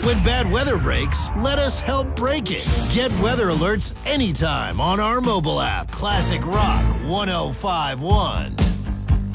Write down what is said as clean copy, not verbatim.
When bad weather breaks, let us help break it. Get weather alerts anytime on our mobile app. Classic Rock 1051.